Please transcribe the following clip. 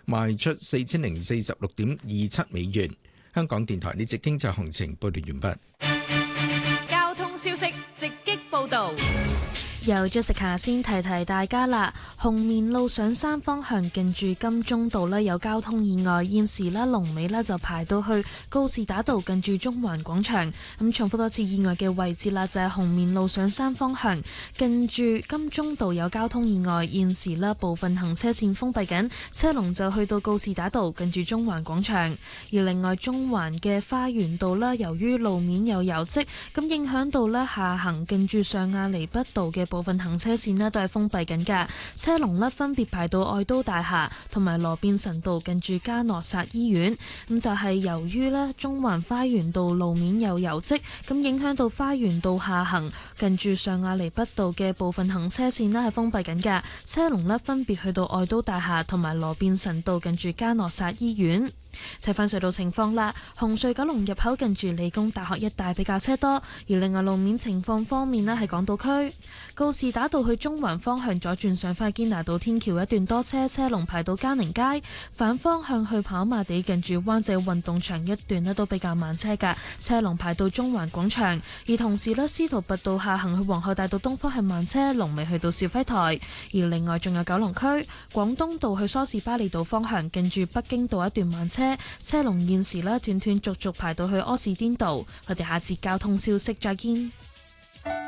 賣出4046.27美元。香港電台呢節經濟行情報道完畢。 交通消息直擊報導。 由 Jessica 先提提大家啦，紅棉路上山方向近住金鐘道呢有交通意外，現時呢龍尾呢就排到去告士打道近住中環廣場。咁重複多次意外嘅位置啦，就係紅棉路上山方向近住金鐘道有交通意外，現時呢部分行車線封閉緊，車龍就去到告士打道近住中環廣場。而另外中環嘅花園道呢，由於路面有油漬，咁影響到呢下行近住上亞厘畢道嘅部分行車線呢都係封閉緊㗎，車龍呢分別排到愛都大廈同埋羅便臣道近住嘉諾撒醫院。咁就係由於呢中環花園道路面有油漬，咁影響到花園道下行近住上亞厘畢道嘅部分行車線呢係封閉緊㗎，車龍呢分別去到愛都大廈同埋羅便臣道近住嘉諾撒醫院。睇返隧道情況啦，紅隧九龍入口近住理工大學一帶比較車多，而另外路面情況方面呢，係港島區告士打道去中環方向左轉上返堅拿道天橋一段多車，車龍排到嘉寧街；反方向去跑馬地近住灣仔運動場一段呢都比較慢車㗎，車龍排到中環廣場。而同時呢，司徒拔道下行去皇后大道東方係慢車，龍尾去到肇輝台。而另外仲有九龍區廣東道去梳士巴利道方向近住北京道一段慢車，車龍現時呢斷斷續續排到去柯士甸道。我哋下節交通消息再見。